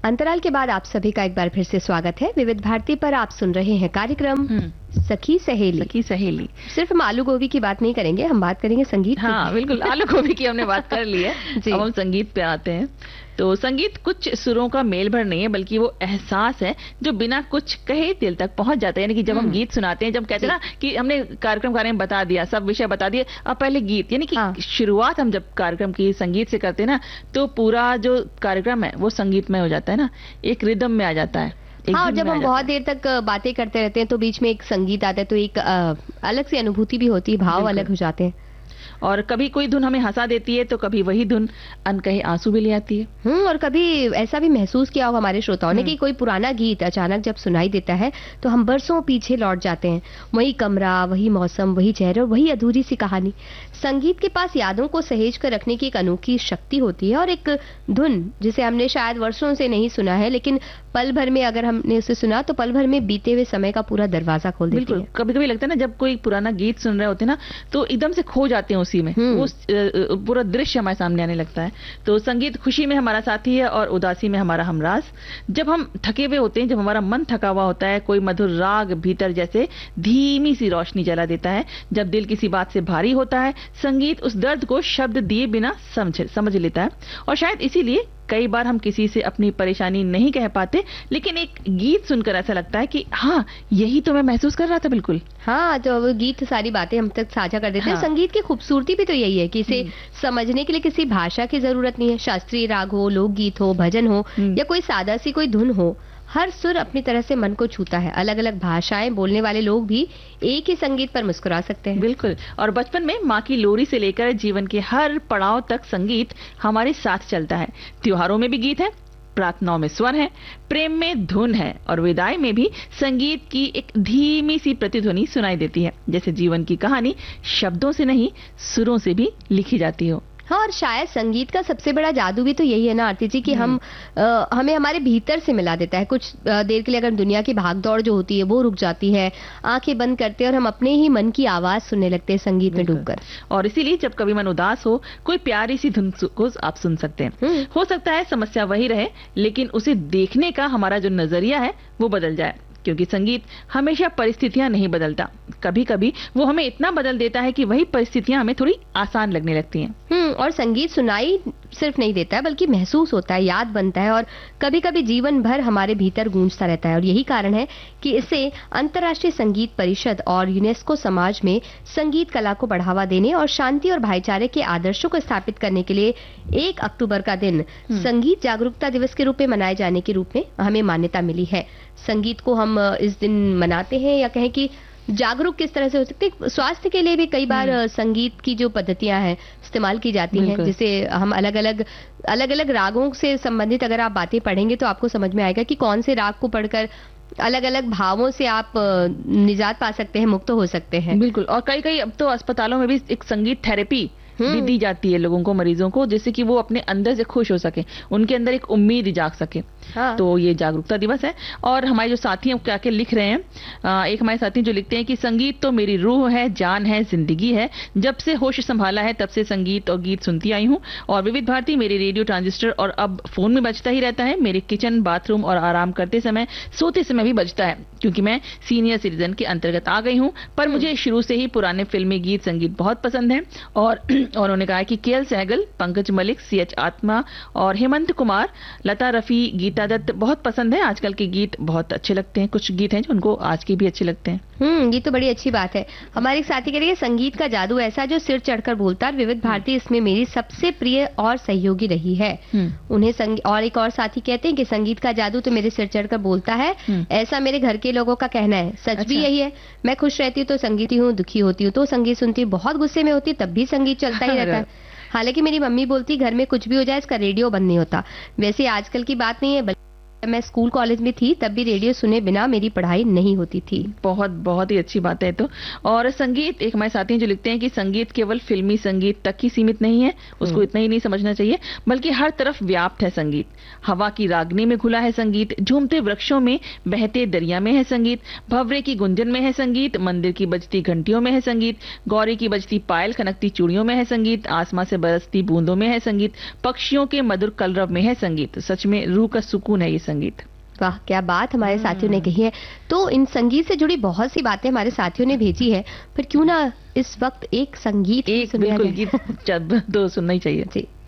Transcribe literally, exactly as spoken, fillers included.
अंतराल के बाद आप सभी का एक बार फिर से स्वागत है। विविध भारती पर आप सुन रहे हैं कार्यक्रम सखी सहेली। सखी सहेली। सिर्फ हम आलू गोभी की बात नहीं करेंगे, हम बात करेंगे संगीत की। हाँ बिल्कुल, आलू गोभी की हमने बात कर ली है। अब हम संगीत पे आते हैं। तो संगीत कुछ सुरों का मेल भर नहीं है, बल्कि वो एहसास है जो बिना कुछ कहे दिल तक पहुंच जाता है। यानी कि जब हम गीत सुनाते हैं, जब कहते हैं ना कि हमने कार्यक्रम के बारे में बता दिया, सब विषय बता दिए, अब पहले गीत, यानी कि हाँ। शुरुआत हम जब कार्यक्रम की संगीत से करते हैं ना, तो पूरा जो कार्यक्रम है वो संगीतमय हो जाता है ना, एक रिदम में आ जाता है। हाँ, और जब हम बहुत देर तक बातें करते रहते हैं तो बीच में एक संगीत आता है, तो एक आ, अलग सी अनुभूति भी होती है, भाव अलग हो जाते हैं। और कभी कोई धुन हमें हंसा देती है, तो कभी वही धुन अनकहे आंसू भी ले आती है। हम्म और कभी ऐसा भी महसूस किया होगा हमारे श्रोताओं ने कि कोई पुराना गीत अचानक जब सुनाई देता है तो हम बरसों पीछे लौट जाते हैं। वही कमरा, वही मौसम, वही चेहरे, वही अधूरी सी कहानी। संगीत के पास यादों को सहेज कर रखने की एक अनोखी शक्ति होती है, और एक धुन जिसे हमने शायद वर्षों से नहीं सुना है, लेकिन पल भर में अगर हमने उसे सुना तो पल भर में बीते हुए समय का पूरा दरवाजा खोल देती है। कभी कभी लगता है ना, जब कोई पुराना गीत सुन रहे होते हैं ना, तो एकदम से खो जाते हैं उसी में, वो पूरा दृश्य हमारे सामने आने लगता है। तो संगीत खुशी में हमारा साथी है और उदासी में हमारा हमराज। जब हम थके हुए होते हैं, जब हमारा मन थका हुआ होता है, कोई मधुर राग भीतर जैसे धीमी सी रोशनी जला देता है। जब दिल किसी बात से भारी होता है, संगीत उस दर्द को शब्द दिए बिना समझ समझ लेता है। और शायद इसीलिए कई बार हम किसी से अपनी परेशानी नहीं कह पाते, लेकिन एक गीत सुनकर ऐसा लगता है कि हाँ, यही तो मैं महसूस कर रहा था। बिल्कुल हाँ, तो वो गीत सारी बातें हम तक साझा कर देते हैं। हाँ। संगीत की खूबसूरती भी तो यही है कि इसे समझने के लिए किसी भाषा की जरूरत नहीं है। शास्त्रीय राग हो, लोकगीत हो, भजन हो, या कोई सादा सी कोई धुन हो, हर सुर अपनी तरह से मन को छूता है। अलग अलग भाषाएं बोलने वाले लोग भी एक ही संगीत पर मुस्कुरा सकते हैं। बिल्कुल। और बचपन में माँ की लोरी से लेकर जीवन के हर पड़ाव तक संगीत हमारे साथ चलता है। त्योहारों में भी गीत है, प्रार्थनाओं में स्वर है, प्रेम में धुन है, और विदाई में भी संगीत की एक धीमी सी प्रतिध्वनि सुनाई देती है, जैसे जीवन की कहानी शब्दों से नहीं, सुरों से भी लिखी जाती हो। हाँ, और शायद संगीत का सबसे बड़ा जादू भी तो यही है ना आरती जी, कि हम आ, हमें हमारे भीतर से मिला देता है। कुछ देर के लिए अगर दुनिया की भागदौड़ जो होती है वो रुक जाती है, आंखें बंद करते हैं और हम अपने ही मन की आवाज सुनने लगते हैं संगीत में डूबकर। और इसीलिए जब कभी मन उदास हो, कोई प्यारी सी धुन को आप सुन सकते हैं। हो सकता है समस्या वही रहे, लेकिन उसे देखने का हमारा जो नजरिया है वो बदल जाए, क्योंकि संगीत हमेशा परिस्थितियां नहीं बदलता। कभी कभी वो हमें इतना बदल देता है कि वही परिस्थितियां हमें थोड़ी आसान लगने लगती हैं। हम्म और संगीत सुनाई सिर्फ नहीं देता है, बल्कि महसूस होता है, याद बनता है, और कभी कभी जीवन भर हमारे भीतर गूंजता रहता है। और यही कारण है कि इसे अंतर्राष्ट्रीय संगीत परिषद और यूनेस्को समाज में संगीत कला को बढ़ावा देने और शांति और भाईचारे के आदर्शों को स्थापित करने के लिए एक अक्टूबर का दिन संगीत जागरूकता दिवस के रूप में मनाए जाने के रूप में हमें मान्यता मिली है। संगीत को हम इस दिन मनाते हैं, या कहें कि जागरूक किस तरह से हो सकते हैं। स्वास्थ्य के लिए भी कई बार संगीत की जो पद्धतियां हैं इस्तेमाल की जाती हैं, जिसे हम अलग अलग अलग अलग रागों से संबंधित अगर आप बातें पढ़ेंगे तो आपको समझ में आएगा कि कौन से राग को पढ़कर अलग अलग भावों से आप निजात पा सकते हैं, मुक्त हो सकते हैं। बिल्कुल। और कई कई अब तो अस्पतालों में भी एक संगीत थेरेपी भी दी जाती है लोगों को, मरीजों को, जिससे कि वो अपने अंदर से खुश हो सके, उनके अंदर एक उम्मीद जाग सके। हाँ। तो ये जागरूकता दिवस है। और हमारे जो साथी हैं क्या क्या लिख रहे हैं, आ, एक हमारे साथी जो लिखते हैं कि संगीत तो मेरी रूह है, जान है, जिंदगी है। जब से होश संभाला है तब से संगीत और गीत सुनती आई हूँ, और विविध भारती मेरे रेडियो ट्रांजिस्टर और अब फोन में बजता ही रहता है। मेरे किचन, बाथरूम और आराम करते समय, सोते समय भी बजता है, क्योंकि मैं सीनियर सिटीजन के अंतर्गत आ गई हूँ। पर मुझे शुरू से ही पुराने फिल्मी गीत संगीत बहुत पसंद है। और और उन्होंने कहा कि के L Sehgal, Pankaj Malik, C H आत्मा और हेमंत कुमार, लता रफी, गीता दत्त बहुत पसंद है। आजकल के गीत बहुत अच्छे लगते हैं। कुछ गीत हैं जो उनको आज के भी अच्छे लगते हैं। हम्म ये तो बड़ी अच्छी बात है। हमारे एक साथी कह रहे हैं संगीत का जादू ऐसा जो सिर चढ़कर बोलता है। विविध भारती इसमें मेरी सबसे प्रिय और सहयोगी रही है। उन्हें संग... और एक और साथी कहते हैं कि संगीत का जादू तो मेरे सिर चढ़कर बोलता है, ऐसा मेरे घर के लोगों का कहना है। सच अच्छा। भी यही है। मैं खुश रहती हूँ तो संगीत हूँ, दुखी होती हूँ तो संगीत सुनती हूँ, बहुत गुस्से में होती तब भी संगीत चलता ही रहता है। हालांकि मेरी मम्मी बोलती घर में कुछ भी हो जाए इसका रेडियो बंद नहीं होता। वैसे आजकल की बात नहीं है, मैं स्कूल कॉलेज में थी तब भी रेडियो सुने बिना मेरी पढ़ाई नहीं होती थी। बहुत बहुत ही अच्छी बात है। तो और संगीत, एक हमारे साथी जो लिखते हैं कि संगीत केवल फिल्मी संगीत तक ही सीमित नहीं है, उसको इतना ही नहीं समझना चाहिए, बल्कि हर तरफ व्याप्त है संगीत। हवा की रागनी में घुला है संगीत, झूमते वृक्षों में बहते दरिया में है संगीत, भंवरे की गुंजन में है संगीत, मंदिर की बजती घंटियों में है संगीत, गौरी की बजती पायल खनकती चूड़ियों में है संगीत, आसमां से बरसती बूंदों में है संगीत, पक्षियों के मधुर कलरव में है संगीत। सच में रूह का सुकून है ये संगीत। वाह, क्या बात हमारे साथियों ने कही है। तो इन संगीत से जुड़ी बहुत सी बातें हमारे साथियों ने भेजी है, पर क्यों ना इस वक्त एक संगीत एक बिल्कुल गीत तो सुनना ही चाहिए। जी।